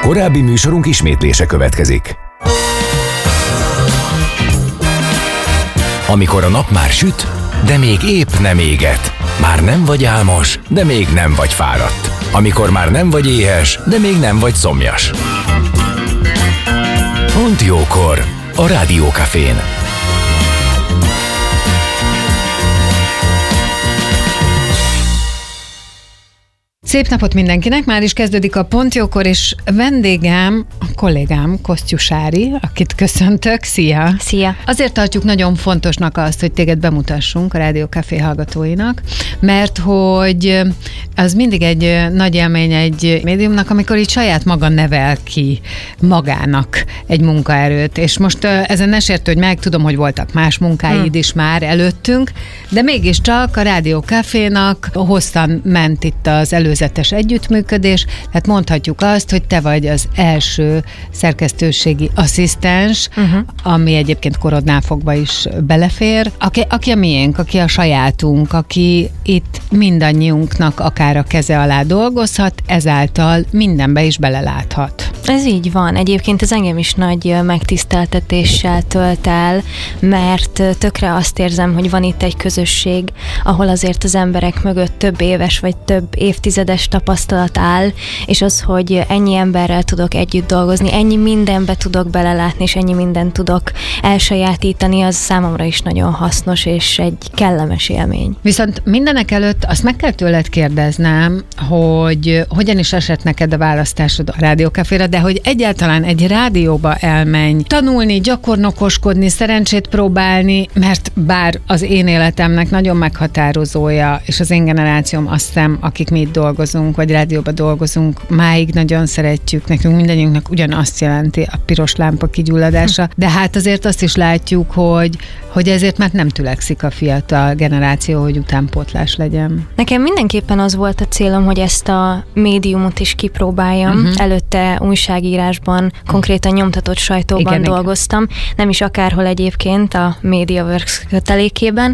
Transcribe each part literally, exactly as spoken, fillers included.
Korábbi műsorunk ismétlése következik. Amikor a nap már süt, de még épp nem éget. Már nem vagy álmos, de még nem vagy fáradt. Amikor már nem vagy éhes, de még nem vagy szomjas. Pont jókor a Rádió Cafén. Szép napot mindenkinek, már is kezdődik a Pont Jókor, és vendégem, a kollégám, Kosztyus Ári, akit köszöntök. Szia! Szia! Azért tartjuk nagyon fontosnak azt, hogy téged bemutassunk a Rádió Café hallgatóinak, mert hogy az mindig egy nagy élmény egy médiumnak, amikor így saját maga nevel ki magának egy munkaerőt, és most ezen ne sértődj meg, tudom, hogy voltak más munkáid hmm. is már előttünk, de mégiscsak a Rádió Cafénak hosszan ment itt az előző együttműködés, tehát mondhatjuk azt, hogy te vagy az első szerkesztőségi asszisztens, uh-huh. ami egyébként korodnál fogva is belefér, aki, aki a miénk, aki a sajátunk, aki itt mindannyiunknak akár a keze alá dolgozhat, ezáltal mindenbe is beleláthat. Ez így van. Egyébként ez engem is nagy megtiszteltetéssel tölt el, mert tökre azt érzem, hogy van itt egy közösség, ahol azért az emberek mögött több éves vagy több évtizedes tapasztalat áll, és az, hogy ennyi emberrel tudok együtt dolgozni, ennyi mindenbe tudok belelátni, és ennyi mindent tudok elsajátítani, az számomra is nagyon hasznos, és egy kellemes élmény. Viszont mindenek előtt azt meg kell tőled kérdeznem, hogy hogyan is esett neked a választásod a Rádió Caféra, de hogy egyáltalán egy rádióba elmenj, tanulni, gyakornokoskodni, szerencsét próbálni, mert bár az én életemnek nagyon meghatározója, és az én generációm, azt hiszem, akik mi itt dolgozunk, vagy rádióba dolgozunk, máig nagyon szeretjük, nekünk mindannyiunknak ugyanazt jelenti a piros lámpa kigyulladása, de hát azért azt is látjuk, hogy, hogy ezért már nem tülekszik a fiatal generáció, hogy utánpótlás legyen. Nekem mindenképpen az volt a célom, hogy ezt a médiumot is kipróbáljam. Uh-huh. Előtte újságírásban, konkrétan nyomtatott sajtóban igen, dolgoztam, igen. Nem is akárhol egyébként, a MediaWorks kötelékében,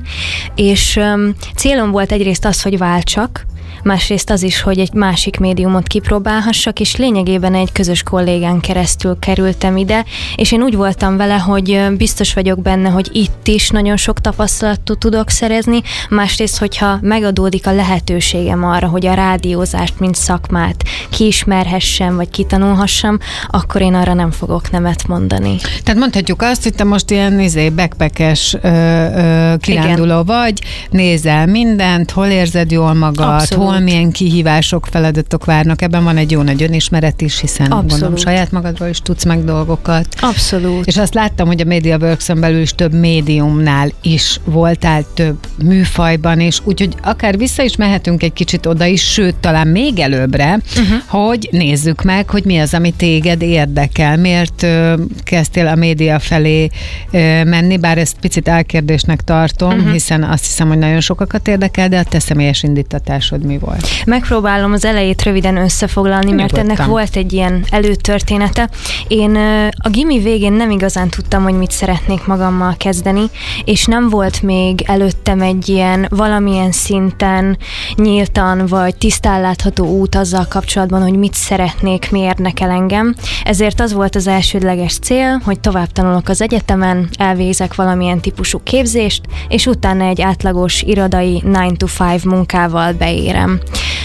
és um, célom volt egyrészt az, hogy váltsak, másrészt az is, hogy egy másik médiumot kipróbálhassak, és lényegében egy közös kollégán keresztül kerültem ide, és én úgy voltam vele, hogy biztos vagyok benne, hogy itt is nagyon sok tapasztalatot tudok szerezni, másrészt, hogyha megadódik a lehetőségem arra, hogy a rádiózást, mint szakmát kiismerhessem, vagy kitanulhassam, akkor én arra nem fogok nemet mondani. Tehát mondhatjuk azt, hogy te most ilyen izé, backpackes ö, ö, kiránduló igen. vagy, nézel mindent, hol érzed jól magad, abszolút. Hol milyen kihívások, feladatok várnak. Ebben van egy jó nagy önismeret is, hiszen abszolút. Gondolom saját magadról is tudsz meg dolgokat. Abszolút. És azt láttam, hogy a MediaWorks-on belül is több médiumnál is voltál, több műfajban is, úgyhogy akár vissza is mehetünk egy kicsit oda is, sőt, talán még előbbre, uh-huh. hogy nézzük meg, hogy mi az, ami téged érdekel. Miért ö, kezdtél a média felé ö, menni, bár ezt picit elkérdésnek tartom, uh-huh. hiszen azt hiszem, hogy nagyon sokakat érdekel, de a te személyes indítatásod mi volt? Megpróbálom az elejét röviden összefoglalni, mert Nyugodtan. Ennek volt egy ilyen előtörténete. Én a gimi végén nem igazán tudtam, hogy mit szeretnék magammal kezdeni, és nem volt még előttem egy ilyen valamilyen szinten nyíltan, vagy tisztán látható út azzal kapcsolatban, hogy mit szeretnék, mi érdekel engem. Ezért az volt az elsődleges cél, hogy tovább tanulok az egyetemen, elvégzek valamilyen típusú képzést, és utána egy átlagos irodai nine to five munkával beérem.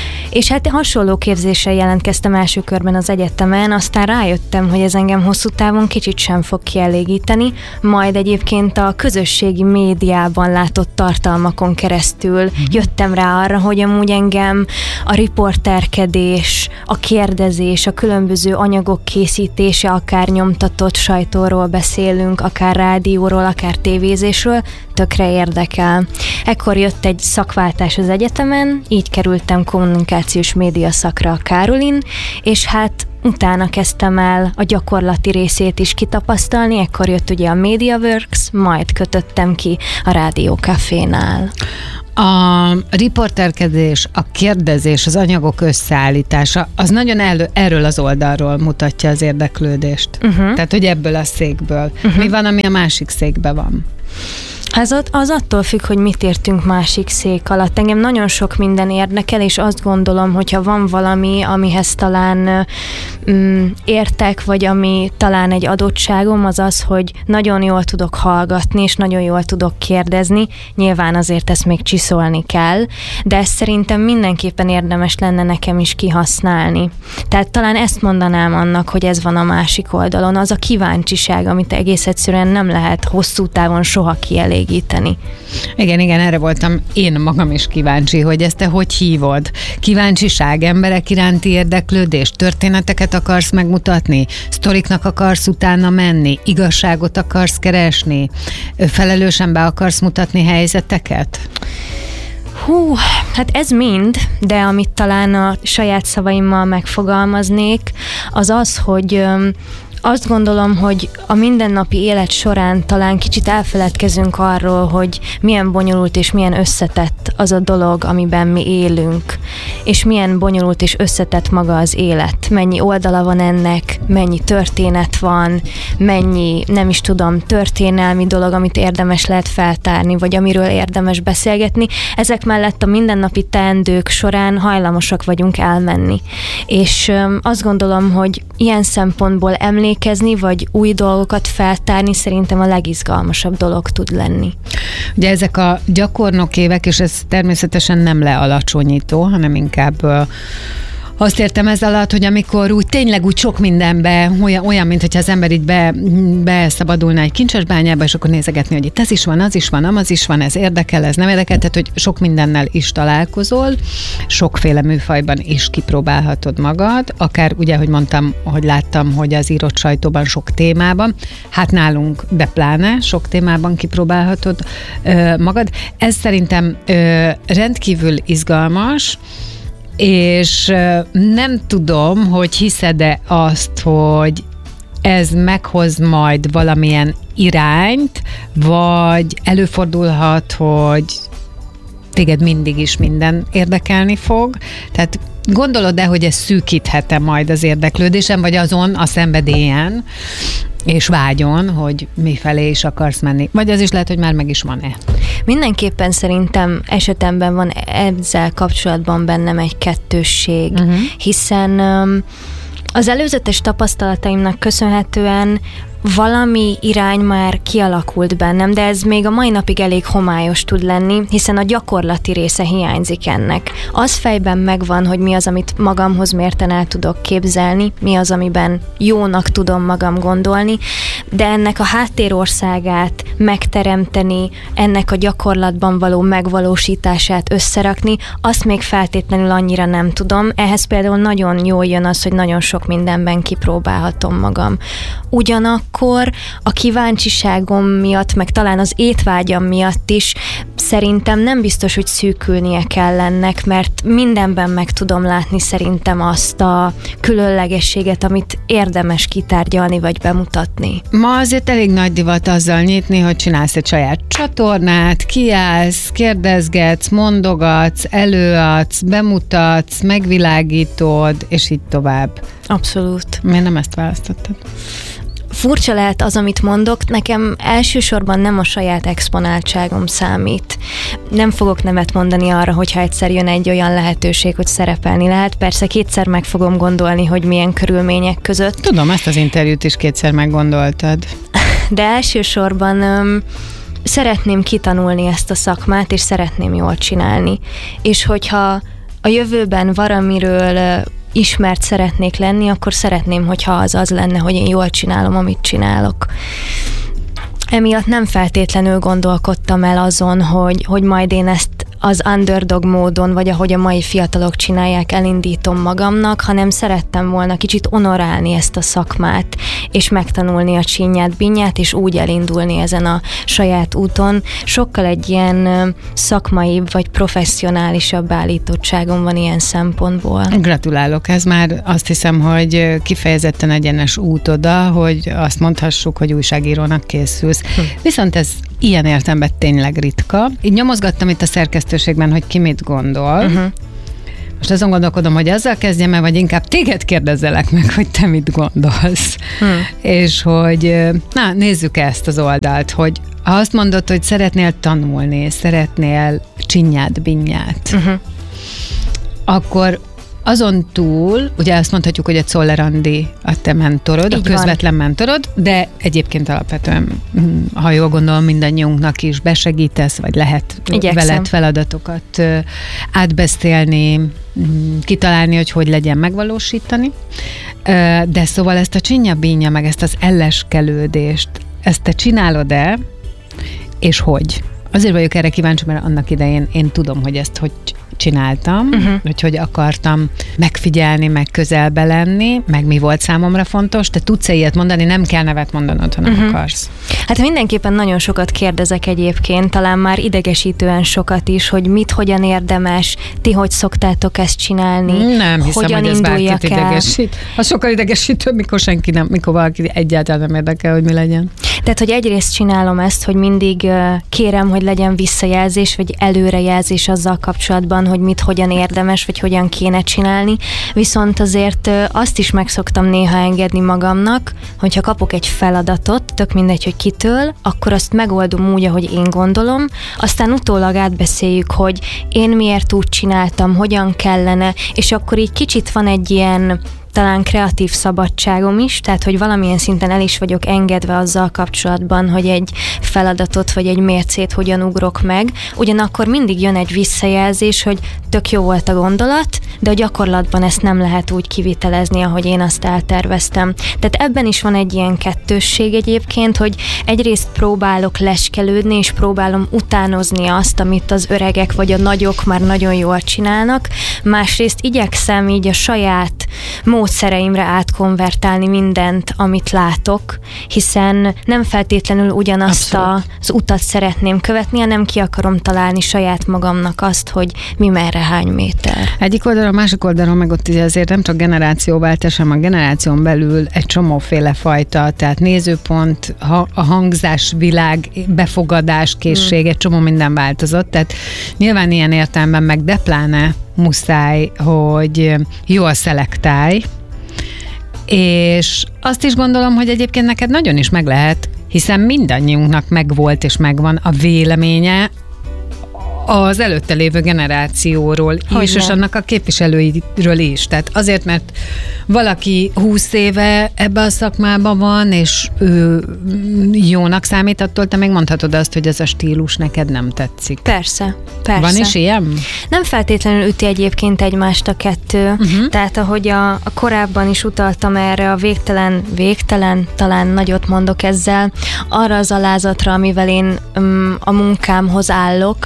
És hát hasonló képzéssel jelentkeztem első körben az egyetemen, aztán rájöttem, hogy ez engem hosszú távon kicsit sem fog kielégíteni, majd egyébként a közösségi médiában látott tartalmakon keresztül jöttem rá arra, hogy amúgy engem a riporterkedés, a kérdezés, a különböző anyagok készítése, akár nyomtatott sajtóról beszélünk, akár rádióról, akár tévézésről, tökre érdekel. Ekkor jött egy szakváltás az egyetemen, így kerültem kommunikációs média szakra a Károlin, és hát utána kezdtem el a gyakorlati részét is kitapasztalni, ekkor jött ugye a MediaWorks, majd kötöttem ki a Rádió Cafénál. A riporterkedés, a kérdezés, az anyagok összeállítása, az nagyon elő, erről az oldalról mutatja az érdeklődést. Uh-huh. Tehát, hogy ebből a székből. Uh-huh. Mi van, ami a másik székben van? Ez az attól függ, hogy mit értünk másik szék alatt. Engem nagyon sok minden érdekel, és azt gondolom, hogyha van valami, amihez talán mm, értek, vagy ami talán egy adottságom, az az, hogy nagyon jól tudok hallgatni, és nagyon jól tudok kérdezni. Nyilván azért ezt még csiszolni kell, de ezt szerintem mindenképpen érdemes lenne nekem is kihasználni. Tehát talán ezt mondanám annak, hogy ez van a másik oldalon, az a kíváncsiság, amit egész egyszerűen nem lehet hosszú távon soha kielégíteni. Igen, igen, erre voltam én magam is kíváncsi, hogy ezt te hogy hívod? Kíváncsiság, emberek iránti érdeklődés, történeteket akarsz megmutatni, sztoriknak akarsz utána menni, igazságot akarsz keresni, felelősen be akarsz mutatni helyzeteket? Hú, hát ez mind, de amit talán a saját szavaimmal megfogalmaznék, az az, hogy azt gondolom, hogy a mindennapi élet során talán kicsit elfeledkezünk arról, hogy milyen bonyolult és milyen összetett az a dolog, amiben mi élünk, és milyen bonyolult és összetett maga az élet. Mennyi oldala van ennek, mennyi történet van, mennyi, nem is tudom, történelmi dolog, amit érdemes lehet feltárni, vagy amiről érdemes beszélgetni. Ezek mellett a mindennapi teendők során hajlamosak vagyunk elmenni. És azt gondolom, hogy ilyen szempontból emlékezni, vagy új dolgokat feltárni szerintem a legizgalmasabb dolog tud lenni. Ugye ezek a gyakornok évek, és ez természetesen nem lealacsonyító, hanem inkább azt értem ez alatt, hogy amikor úgy tényleg úgy sok mindenbe, olyan, olyan mint hogyha az ember így be, beszabadulna egy kincsesbányába, és akkor nézegetni, hogy itt ez is van, az is van, az is van, ez érdekel, ez nem érdekel, tehát hogy sok mindennel is találkozol, sokféle műfajban is kipróbálhatod magad, akár ugye, hogy mondtam, hogy láttam, hogy az írott sajtóban sok témában, hát nálunk de pláne sok témában kipróbálhatod ö, magad. Ez szerintem ö, rendkívül izgalmas, és nem tudom, hogy hiszed-e azt, hogy ez meghoz majd valamilyen irányt, vagy előfordulhat, hogy téged mindig is minden érdekelni fog. Tehát gondolod-e, hogy ez szűkíthet-e majd az érdeklődésem, vagy azon a szenvedélyen, és vágyon, hogy mifelé is akarsz menni? Vagy az is lehet, hogy már meg is van-e? Mindenképpen szerintem esetemben van ezzel kapcsolatban bennem egy kettősség, uh-huh. hiszen um, az előzetes tapasztalataimnak köszönhetően valami irány már kialakult bennem, de ez még a mai napig elég homályos tud lenni, hiszen a gyakorlati része hiányzik ennek. Az fejben megvan, hogy mi az, amit magamhoz mérten el tudok képzelni, mi az, amiben jónak tudom magam gondolni, de ennek a háttérországát megteremteni, ennek a gyakorlatban való megvalósítását összerakni, azt még feltétlenül annyira nem tudom. Ehhez például nagyon jól jön az, hogy nagyon sok mindenben kipróbálhatom magam. Ugyanakkor a kíváncsiságom miatt, meg talán az étvágyam miatt is szerintem nem biztos, hogy szűkülnie kell ennek, mert mindenben meg tudom látni szerintem azt a különlegességet, amit érdemes kitárgyalni vagy bemutatni. Ma azért elég nagy divat azzal nyitni, hogy csinálsz egy saját csatornát, kiállsz, kérdezgetsz, mondogatsz, előadsz, bemutatsz, megvilágítod, és így tovább. Abszolút. Miért nem ezt választottad? Furcsa lehet az, amit mondok, nekem elsősorban nem a saját exponáltságom számít. Nem fogok nemet mondani arra, hogyha egyszer jön egy olyan lehetőség, hogy szerepelni lehet. Persze kétszer meg fogom gondolni, hogy milyen körülmények között. Tudom, ezt az interjút is kétszer meggondoltad. De elsősorban öm, szeretném kitanulni ezt a szakmát, és szeretném jól csinálni. És hogyha a jövőben valamiről ismert szeretnék lenni, akkor szeretném, hogyha az az lenne, hogy én jól csinálom, amit csinálok. Emiatt nem feltétlenül gondolkodtam el azon, hogy, hogy majd én ezt az underdog módon, vagy ahogy a mai fiatalok csinálják, elindítom magamnak, hanem szerettem volna kicsit honorálni ezt a szakmát, és megtanulni a csínyát, bínyát, és úgy elindulni ezen a saját úton. Sokkal egy ilyen szakmaibb, vagy professzionálisabb állítottságom van ilyen szempontból. Gratulálok, ez már azt hiszem, hogy kifejezetten egyenes út oda, hogy azt mondhassuk, hogy újságírónak készülsz. Hm. Viszont ez ilyen értelemben tényleg ritka. Így nyomozgattam itt a szerkesztőségben, hogy ki mit gondol. Uh-huh. Most azon gondolkodom, hogy azzal kezdjem el, vagy inkább téged kérdezzelek meg, hogy te mit gondolsz. Hmm. És hogy, na, nézzük ezt az oldalt, hogy ha azt mondod, hogy szeretnél tanulni, szeretnél csinyát, binyát, uh-huh. akkor azon túl, ugye azt mondhatjuk, hogy a Czoller Andi a te mentorod, így a közvetlen van. mentorod, de egyébként alapvetően, ha jól gondolom, mindannyiunknak is besegítesz, vagy lehet Igyekszem. veled feladatokat átbeszélni, kitalálni, hogy hogy legyen megvalósítani. De szóval ezt a csinya-bínya, meg ezt az elleskelődést, ezt te csinálod-e, és hogy? Azért vagyok erre kíváncsi, mert annak idején én tudom, hogy ezt hogy csináltam, uh-huh. hogy hogy akartam megfigyelni, meg közelbe lenni, meg mi volt számomra fontos. Te tudsz-e ilyet mondani? Nem kell nevet mondanod, ha nem uh-huh. akarsz. Hát mindenképpen nagyon sokat kérdezek egyébként, talán már idegesítően sokat is, hogy mit, hogyan érdemes, ti hogy szoktátok ezt csinálni, nem hiszem, hogyan hogy ez bárkit el. idegesít. Az sokkal idegesítőbb, mikor senki nem, mikor valaki egyáltalán nem érdekel, hogy mi legyen. Tehát, hogy egyrészt csinálom ezt, hogy mindig kérem, hogy legyen visszajelzés, vagy előrejelzés azzal kapcsolatban, hogy mit, hogyan érdemes, vagy hogyan kéne csinálni. Viszont azért azt is meg szoktam néha engedni magamnak, hogyha kapok egy feladatot, tök mindegy, hogy kitől, akkor azt megoldom úgy, ahogy én gondolom, aztán utólag átbeszéljük, hogy én miért úgy csináltam, hogyan kellene, és akkor így kicsit van egy ilyen talán kreatív szabadságom is, tehát hogy valamilyen szinten el is vagyok engedve azzal kapcsolatban, hogy egy feladatot vagy egy mércét hogyan ugrok meg. Ugyanakkor mindig jön egy visszajelzés, hogy tök jó volt a gondolat, de a gyakorlatban ezt nem lehet úgy kivitelezni, ahogy én azt elterveztem. Tehát ebben is van egy ilyen kettősség egyébként, hogy egyrészt próbálok leskelődni, és próbálom utánozni azt, amit az öregek vagy a nagyok már nagyon jól csinálnak. Másrészt igyekszem így a saját módszereimre átkonvertálni mindent, amit látok, hiszen nem feltétlenül ugyanazt a, az utat szeretném követni, hanem ki akarom találni saját magamnak azt, hogy mi merre hány méter. Egyik oldalon, a másik oldalon meg ott ugye azért nem csak generációváltás, hanem a generáción belül egy csomóféle fajta, tehát nézőpont, a hangzásvilág, befogadás, készség, hmm. egy csomó minden változott, tehát nyilván ilyen értelemben meg de pláne muszáj, hogy jól szelektálj, és azt is gondolom, hogy egyébként neked nagyon is meg lehet, hiszen mindannyiunknak megvolt és megvan a véleménye az előtte lévő generációról hogy is, nem. és annak a képviselőiről is. Tehát azért, mert valaki húsz éve ebbe a szakmában van, és ő jónak számít, attól te még mondhatod azt, hogy ez a stílus neked nem tetszik. Persze, persze. Van is ilyen? Nem feltétlenül üti egyébként egymást a kettő, uh-huh. tehát ahogy a, a korábban is utaltam erre a végtelen, végtelen, talán nagyot mondok ezzel, arra az alázatra, amivel én um, a munkámhoz állok,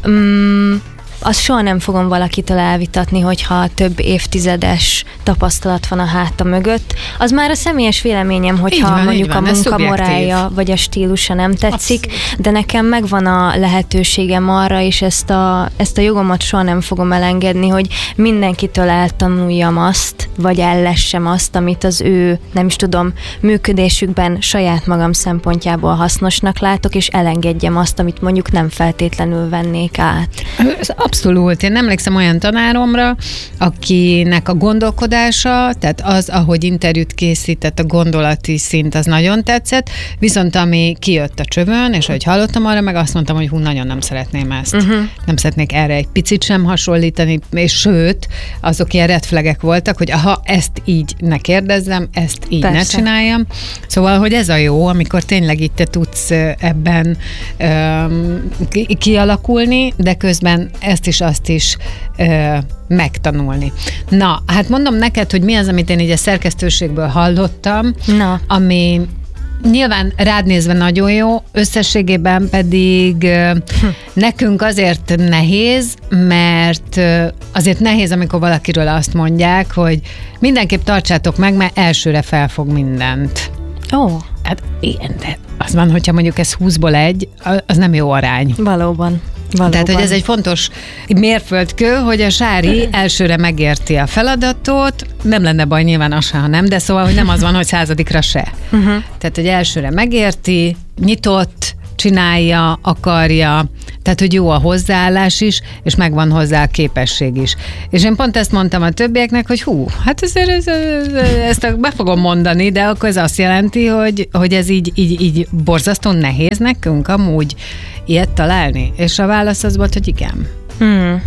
um, azt soha nem fogom valakitől elvitatni, hogyha több évtizedes tapasztalat van a háta mögött. Az már a személyes véleményem, hogyha van, mondjuk van, a munka morálja vagy a stílusa nem tetszik, abszolút. De nekem megvan a lehetőségem arra, és ezt a, ezt a jogomat soha nem fogom elengedni, hogy mindenkitől eltanuljam azt, vagy ellessem azt, amit az ő, nem is tudom, működésükben saját magam szempontjából hasznosnak látok, és elengedjem azt, amit mondjuk nem feltétlenül vennék át. Abszolút. Én emlékszem olyan tanáromra, akinek a gondolkodása, tehát az, ahogy interjút készített, a gondolati szint, az nagyon tetszett, viszont ami kijött a csövön, és ahogy hallottam arra, meg azt mondtam, hogy hú, nagyon nem szeretném ezt. Uh-huh. Nem szeretnék erre egy picit sem hasonlítani, és sőt, azok ilyen red flagek voltak, hogy aha, ezt így ne kérdezzem, ezt így Persze. ne csináljam. Szóval, hogy ez a jó, amikor tényleg itt te tudsz ebben um, kialakulni, de közben ezt is, azt is ö, megtanulni. Na, hát mondom neked, hogy mi az, amit én így a szerkesztőségből hallottam, Na. ami nyilván rád nézve nagyon jó, összességében pedig ö, hm. nekünk azért nehéz, mert ö, azért nehéz, amikor valakiről azt mondják, hogy mindenképp tartsátok meg, mert elsőre felfog mindent. Ó. Oh. Hát igen, de az van, hogyha mondjuk ez húszból egy, az nem jó arány. Valóban. Valóban. Tehát, hogy ez egy fontos mérföldkő, hogy a Sári elsőre megérti a feladatot, nem lenne baj nyilván az se, ha nem, de szóval, hogy nem az van, hogy századikra se. Uh-huh. Tehát, hogy elsőre megérti, nyitott, csinálja, akarja, tehát, hogy jó a hozzáállás is, és megvan hozzá a képesség is. És én pont ezt mondtam a többieknek, hogy hú, hát ezért ez, ez, ezt be fogom mondani, de akkor ez azt jelenti, hogy, hogy ez így, így, így borzasztó nehéz nekünk amúgy ilyet találni. És a válasz az volt, hogy igen. Hmm.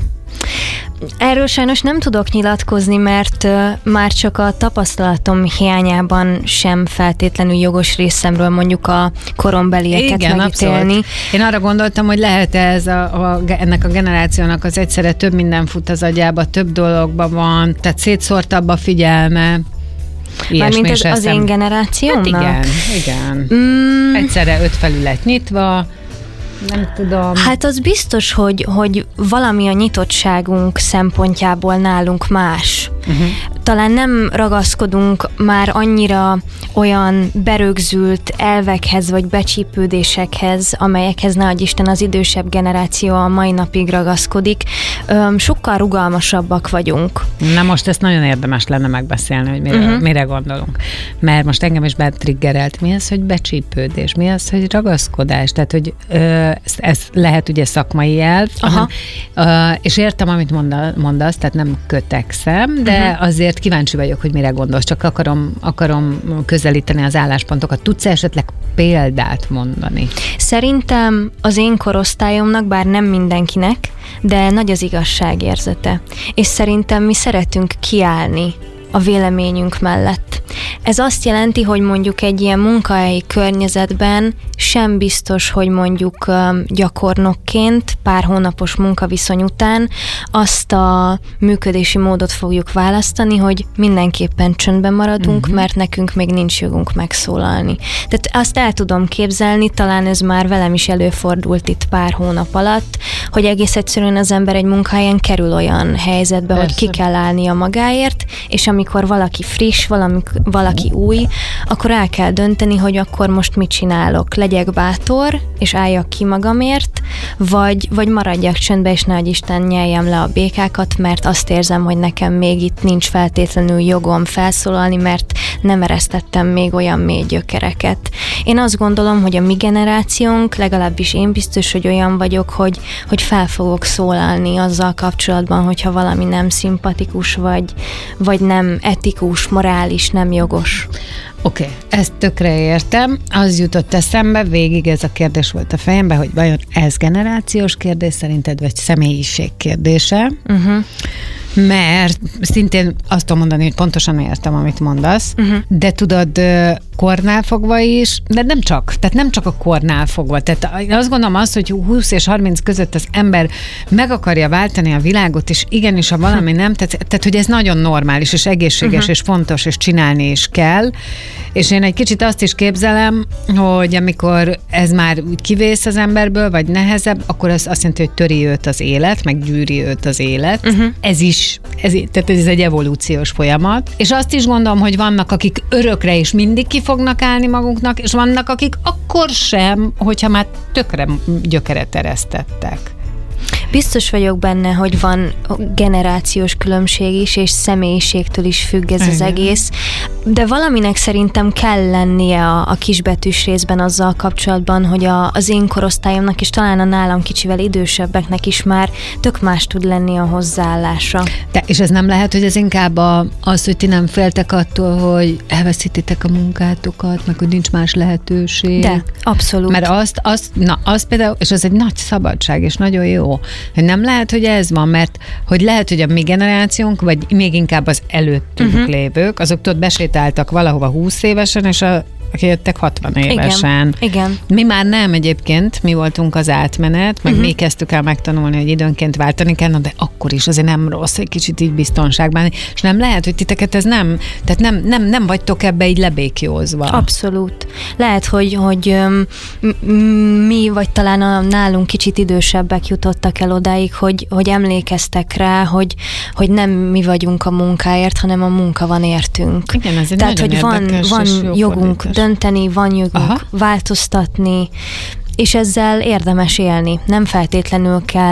Erről sajnos nem tudok nyilatkozni, mert uh, már csak a tapasztalatom hiányában sem feltétlenül jogos részemről mondjuk a korombelieket igen, megítélni. Abszolút. Én arra gondoltam, hogy lehet ez a, a, ennek a generációnak az egyszerre több minden fut az agyába, több dologban van, tehát szétszórtabb a figyelme. Mármint az, az én generációmnak? Hát igen, igen. Mm. Egyszerre öt felület nyitva, nem tudom. Hát az biztos, hogy, hogy valami a nyitottságunk szempontjából nálunk más. Uh-huh. Talán nem ragaszkodunk már annyira olyan berögzült elvekhez vagy becsípődésekhez, amelyekhez ne adj Isten az idősebb generáció a mai napig ragaszkodik. Öm, sokkal rugalmasabbak vagyunk. Na most ezt nagyon érdemes lenne megbeszélni, hogy mire, uh-huh. mire gondolunk. Mert most engem is betriggerelt. Mi az, hogy becsípődés? Mi az, hogy ragaszkodás? Tehát, hogy ö, ez, ez lehet ugye szakmai elv. Aha. Aha. És értem, amit mondasz, tehát nem kötekszem, de uh-huh. azért kíváncsi vagyok, hogy mire gondolsz. Csak akarom, akarom közelíteni az álláspontokat. Tudsz esetleg példát mondani? Szerintem az én korosztályomnak, bár nem mindenkinek, de nagy az igazságérzete. És szerintem mi szeretünk kiállni a véleményünk mellett. Ez azt jelenti, hogy mondjuk egy ilyen munkahelyi környezetben sem biztos, hogy mondjuk gyakornokként pár hónapos munkaviszony után azt a működési módot fogjuk választani, hogy mindenképpen csöndben maradunk, uh-huh. mert nekünk még nincs jogunk megszólalni. Tehát azt el tudom képzelni, talán ez már velem is előfordult itt pár hónap alatt, hogy egész egyszerűen az ember egy munkahelyen kerül olyan helyzetbe, Persze. hogy ki kell állnia magáért, és amikor valaki friss, valami, valaki új, akkor el kell dönteni, hogy akkor most mit csinálok. Legyek bátor, és álljak ki magamért, vagy, vagy maradjak csöndbe, és ne adj Isten nyeljem le a békákat, mert azt érzem, hogy nekem még itt nincs feltétlenül jogom felszólalni, mert nem eresztettem még olyan mély gyökereket. Én azt gondolom, hogy a mi generációnk, legalábbis én biztos, hogy olyan vagyok, hogy, hogy fel fogok szólalni azzal kapcsolatban, hogyha valami nem szimpatikus, vagy, vagy nem etikus, morális, nem jogos. Oké, okay, ezt tökre értem. Az jutott eszembe, végig ez a kérdés volt a fejemben, hogy vajon ez generációs kérdés szerinted, vagy személyiség kérdése? Uh-huh. Mert szintén azt tudom mondani, hogy pontosan értem, amit mondasz, uh-huh. de tudod, kornál fogva is, de nem csak, tehát nem csak a kornál fogva. Tehát azt gondolom azt, hogy húsz és harminc között az ember meg akarja váltani a világot, és igenis, ha valami nem, tehát, tehát hogy ez nagyon normális, és egészséges, uh-huh. és fontos, és csinálni is kell. És én egy kicsit azt is képzelem, hogy amikor ez már úgy kivész az emberből, vagy nehezebb, akkor az azt jelenti, hogy töri őt az élet, meg gyűri őt az élet. Uh-huh. Ez is, ez, tehát ez egy evolúciós folyamat. És azt is gondolom, hogy vannak, akik örökre is mindig ki fognak állni maguknak, és vannak, akik akkor sem, hogyha már tökre gyökeret eresztettek. Biztos vagyok benne, hogy van generációs különbség is, és személyiségtől is függ ez az egész, de valaminek szerintem kell lennie a, a kisbetűs részben azzal kapcsolatban, hogy a, az én korosztályomnak, és talán a nálam kicsivel idősebbeknek is már tök más tud lenni a hozzáállása. De, és ez nem lehet, hogy ez inkább a, az, hogy ti nem féltek attól, hogy elveszítitek a munkátokat, meg hogy nincs más lehetőség. De, abszolút. Mert azt, azt, na, azt például, és az egy nagy szabadság, és nagyon jó, hogy nem lehet, hogy ez van, mert hogy lehet, hogy a mi generációnk, vagy még inkább az előttünk uh-huh. lévők, azok tudod, besétáltak valahova húsz évesen, és a akik jöttek hatvan évesen. Igen, igen. Mi már nem egyébként, mi voltunk az átmenet, meg uh-huh. mi kezdtük el megtanulni, hogy időnként váltani kell, de akkor is azért nem rossz egy kicsit így biztonságban, és nem lehet, hogy titeket ez nem, tehát nem, nem, nem vagytok ebbe így lebékjózva. Abszolút. Lehet, hogy, hogy mi, vagy talán a nálunk kicsit idősebbek jutottak el odáig, hogy, hogy emlékeztek rá, hogy, hogy nem mi vagyunk a munkáért, hanem a munka van értünk. Igen, ez egy Tehát, hogy van, van jogunk fordítás. Dönteni, van jogunk Aha. változtatni, és ezzel érdemes élni. Nem feltétlenül kell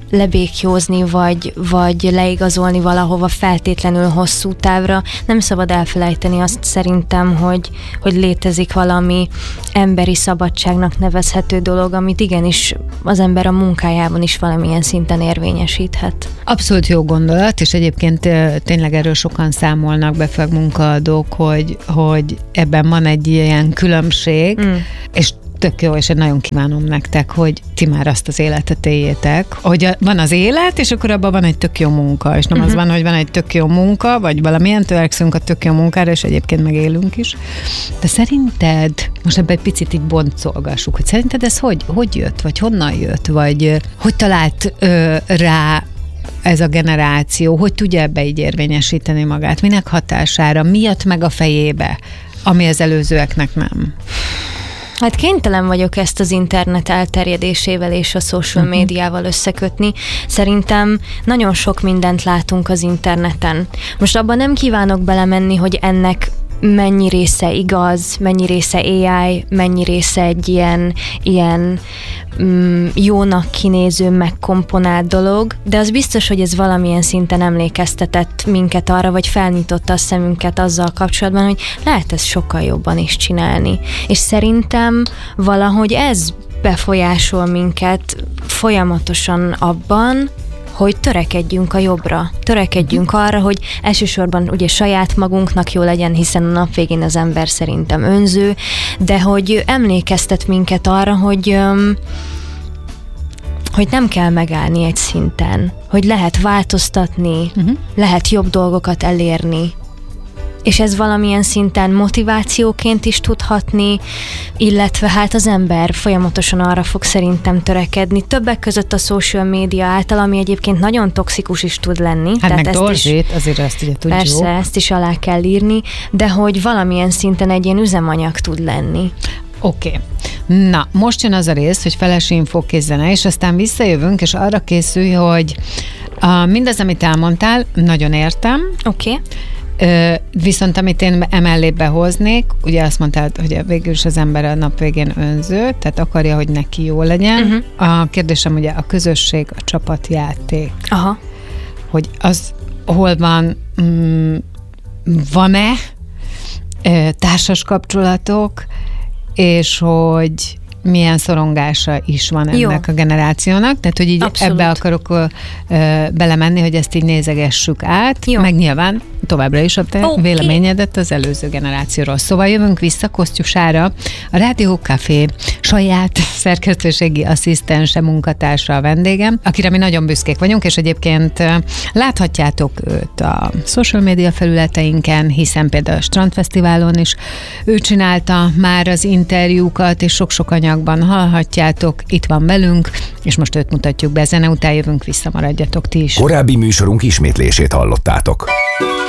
lebékjózni, vagy, vagy leigazolni valahova feltétlenül hosszú távra. Nem szabad elfelejteni azt szerintem, hogy, hogy létezik valami emberi szabadságnak nevezhető dolog, amit igenis az ember a munkájában is valamilyen szinten érvényesíthet. Abszolút jó gondolat, és egyébként tényleg erről sokan számolnak be, főleg munkaadók, hogy, hogy ebben van egy ilyen különbség, mm. és tök jó, és én nagyon kívánom nektek, hogy ti már azt az életet éljétek, hogy van az élet, és akkor abban van egy tök jó munka, és nem uh-huh. az van, hogy van egy tök jó munka, vagy valamilyen törekszünk a tök jó munkára, és egyébként megélünk is. De szerinted, most ebben egy picit így boncolgassuk, hogy szerinted ez hogy, hogy jött, vagy honnan jött, vagy hogy talált ö, rá ez a generáció, hogy tudja ebbe így érvényesíteni magát, minek hatására, mi jött meg a fejébe, ami az előzőeknek nem? Hát kénytelen vagyok ezt az internet elterjedésével és a social uh-huh. médiával összekötni. Szerintem nagyon sok mindent látunk az interneten. Most abban nem kívánok belemenni, hogy ennek mennyi része igaz, mennyi része á i, mennyi része egy ilyen, ilyen mm, jónak kinéző, megkomponált dolog, de az biztos, hogy ez valamilyen szinten emlékeztetett minket arra, vagy felnyitotta a szemünket azzal kapcsolatban, hogy lehet ezt sokkal jobban is csinálni. És szerintem valahogy ez befolyásol minket folyamatosan abban, hogy törekedjünk a jobbra, törekedjünk arra, hogy elsősorban ugye saját magunknak jó legyen, hiszen a nap végén az ember szerintem önző, de hogy emlékeztet minket arra, hogy, hogy nem kell megállni egy szinten, hogy lehet változtatni, uh-huh. lehet jobb dolgokat elérni, és ez valamilyen szinten motivációként is tudhatni, illetve hát az ember folyamatosan arra fog szerintem törekedni. Többek között a social media által, ami egyébként nagyon toxikus is tud lenni. Hát meg torzít, azért ezt ugye tudjuk. Persze, ezt is alá kell írni, de hogy valamilyen szinten egy ilyen üzemanyag tud lenni. Oké. Okay. Na, most jön az a rész, hogy feles infó készene, és aztán visszajövünk, és arra készülj, hogy uh, mindaz, amit elmondtál, nagyon értem. Oké. Okay. Viszont amit én emellé behoznék, ugye azt mondtad, hogy végül is az ember a nap végén önző, tehát akarja, hogy neki jó legyen. Uh-huh. A kérdésem ugye a közösség, a csapatjáték. Aha. Hogy az hol van, mm, van-e társas kapcsolatok, és hogy milyen szorongása is van ennek Jó. a generációnak, tehát hogy így Abszolút. ebbe akarok ö, belemenni, hogy ezt így nézegessük át, Jó. meg nyilván továbbra is a te okay. véleményedet az előző generációról. Szóval jövünk vissza Kosztyusára, a Rádió Café saját szerkesztőségi asszisztense, munkatársa a vendégem, akire mi nagyon büszkék vagyunk, és egyébként láthatjátok őt a social media felületeinken, hiszen például a Strandfesztiválon is ő csinálta már az interjúkat, és sok-sok anyagban hallhatjátok, itt van velünk, és most őt mutatjuk be, zene után jövünk vissza, maradjatok ti is. Korábbi műsorunk ismétlését hallottátok.